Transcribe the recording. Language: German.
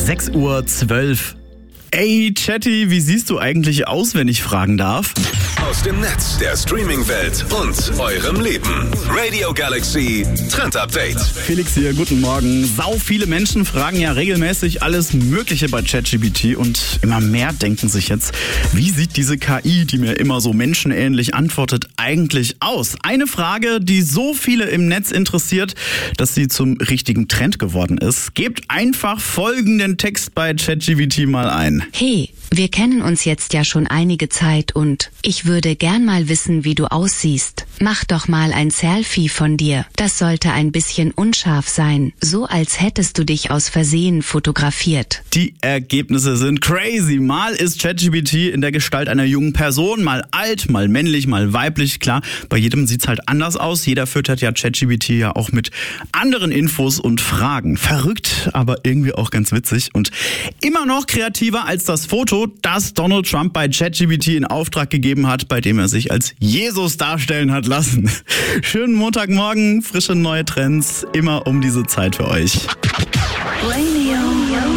6:12 Uhr. Ey, Chatty, wie siehst du eigentlich aus, wenn ich fragen darf? Aus dem Netz der Streaming-Welt und eurem Leben. Radio Galaxy Trend Update. Felix hier, guten Morgen. Sau viele Menschen fragen ja regelmäßig alles Mögliche bei ChatGPT und immer mehr denken sich jetzt, wie sieht diese KI, die mir immer so menschenähnlich antwortet, eigentlich aus? Eine Frage, die so viele im Netz interessiert, dass sie zum richtigen Trend geworden ist. Gebt einfach folgenden Text bei ChatGPT mal ein. Hey, wir kennen uns jetzt ja schon einige Zeit und ich würde gern mal wissen, wie du aussiehst. Mach doch mal ein Selfie von dir. Das sollte ein bisschen unscharf sein, so als hättest du dich aus Versehen fotografiert. Die Ergebnisse sind crazy. Mal ist ChatGPT in der Gestalt einer jungen Person, mal alt, mal männlich, mal weiblich. Klar, bei jedem sieht's halt anders aus. Jeder füttert ja ChatGPT ja auch mit anderen Infos und Fragen. Verrückt, aber irgendwie auch ganz witzig und immer noch kreativer als das Foto, das Donald Trump bei ChatGPT in Auftrag gegeben hat, bei dem er sich als Jesus darstellen hat lassen. Schönen Montagmorgen, frische neue Trends, immer um diese Zeit für euch.